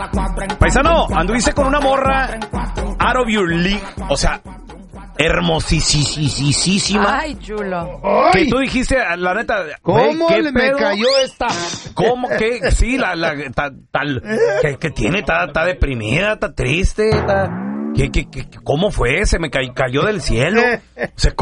Paisano, anduviste con una morra out of your league, o sea, hermosísima. Ay, chulo. Que tú dijiste, la neta, ¿cómo ¿qué me pedo? cayó esta? ¿Cómo que? Sí, que tiene, está deprimida, está triste, ¿cómo fue? Se me cayó del cielo. O sea,